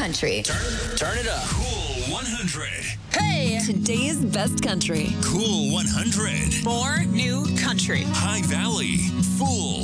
country. Turn it up. Cool 100. Hey! Today's best country. Cool 100. More new country. High Valley. Fool.